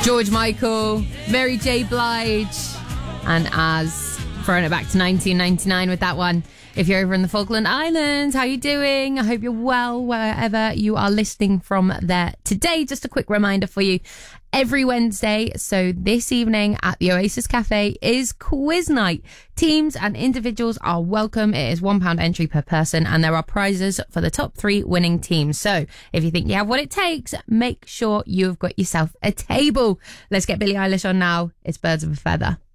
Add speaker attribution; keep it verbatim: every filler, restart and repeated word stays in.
Speaker 1: George Michael, Mary J. Blige, and Az, throwing it back to nineteen ninety-nine with that one. If you're over in the Falkland Islands, how you doing? I hope you're well wherever you are listening from there today. Just a quick reminder for you. Every Wednesday, so this evening at the Oasis Cafe, is quiz night. Teams and individuals are welcome. It is one pound entry per person, and there are prizes for the top three winning teams. So if you think you have what it takes, make sure you've got yourself a table. Let's get Billie Eilish on now. It's Birds of a Feather.